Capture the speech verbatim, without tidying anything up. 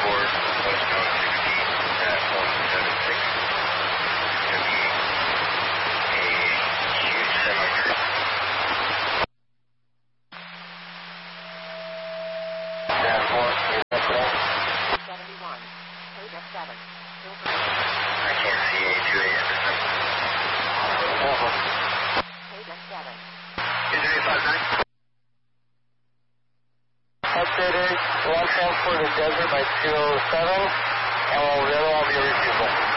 four, westbound sixteen at one seven six. It's going to be a huge semi-truck. Down four, seventy-one, eight F seven. I can't see A two eight at this time. eight F seven. two three five nine. Update is one transport to Desert by two oh seven, and we'll, the other one will be refusal.